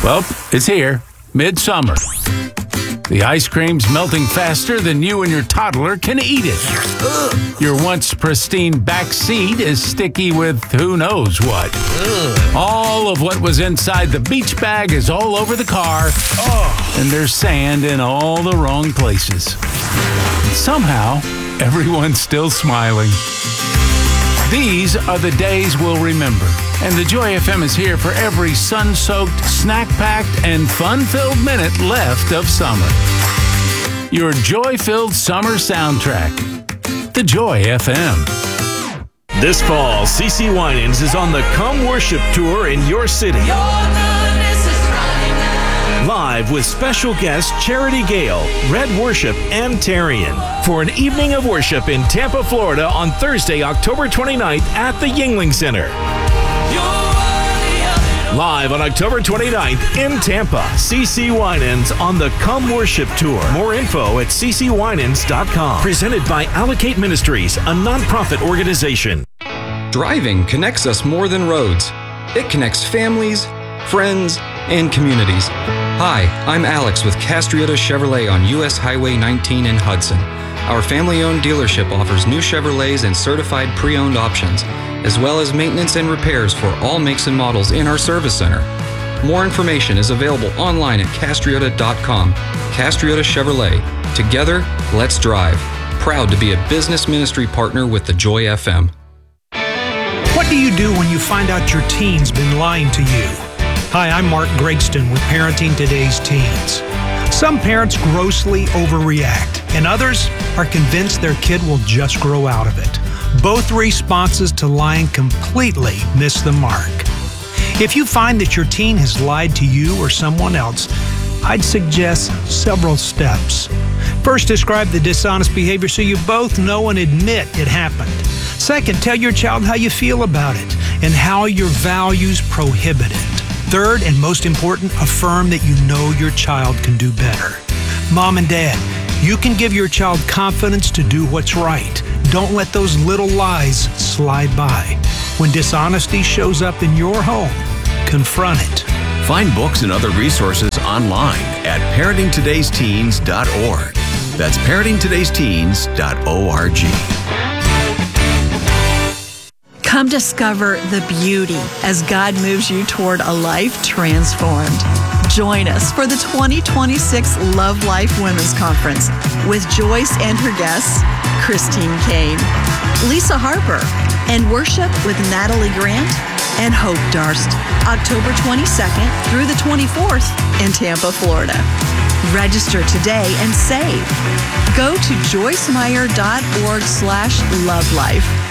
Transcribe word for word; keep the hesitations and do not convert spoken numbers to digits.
Well, it's here. Midsummer. The ice cream's melting faster than you and your toddler can eat it. Your once pristine back seat is sticky with who knows what. All of what was inside the beach bag is all over the car, and there's sand in all the wrong places. And somehow, everyone's still smiling. These are the days we'll remember, and the Joy F M is here for every sun-soaked, snack-packed, and fun-filled minute left of summer. Your joy-filled summer soundtrack, the Joy F M. This fall, C C Winans is on the Come Worship Tour in your city. Live with special guests Charity Gale, Red Worship, and Tarian for an evening of worship in Tampa, Florida on Thursday, October twenty-ninth at the Yuengling Center. Live on October twenty-ninth in Tampa, C C Winans on the Come Worship Tour. More info at c c winans dot com. Presented by Allocate Ministries, a nonprofit organization. Driving connects us more than roads. It connects families, friends, and communities. Hi, I'm Alex with Castriota Chevrolet on U S Highway nineteen in Hudson. Our family-owned dealership offers new Chevrolets and certified pre-owned options, as well as maintenance and repairs for all makes and models in our service center. More information is available online at castriota dot com. Castriota Chevrolet. Together, let's drive. Proud to be a business ministry partner with the Joy F M. What do you do when you find out your teen's been lying to you? Hi, I'm Mark Gregston with Parenting Today's Teens. Some parents grossly overreact, and others are convinced their kid will just grow out of it. Both responses to lying completely miss the mark. If you find that your teen has lied to you or someone else, I'd suggest several steps. First, describe the dishonest behavior so you both know and admit it happened. Second, tell your child how you feel about it and how your values prohibit it. Third, and most important, affirm that you know your child can do better. Mom and Dad, you can give your child confidence to do what's right. Don't let those little lies slide by. When dishonesty shows up in your home, confront it. Find books and other resources online at parenting todays teens dot org. That's parenting todays teens dot org. Come discover the beauty as God moves you toward a life transformed. Join us for the twenty twenty-six Love Life Women's Conference with Joyce and her guests, Christine Kane, Lisa Harper, and worship with Natalie Grant and Hope Darst, October twenty-second through the twenty-fourth in Tampa, Florida. Register today and save. Go to joyce meyer dot org slash love life.